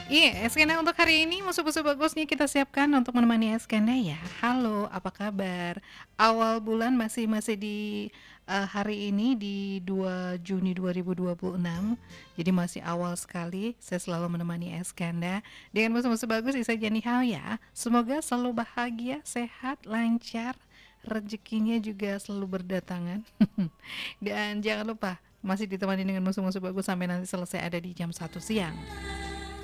Iya, skena untuk hari ini musuh-musuh bagusnya kita siapkan untuk menemani skena ya. Halo, apa kabar? Awal bulan masih masih di hari ini di 2 Juni 2026. Jadi masih awal sekali. Saya selalu menemani Eskanda dengan musuh-musuh bagus Isa Janihau ya. Semoga selalu bahagia, sehat, lancar, rezekinya juga selalu berdatangan. Dan jangan lupa masih ditemani dengan musuh-musuh bagus sampai nanti selesai ada di jam 1 siang.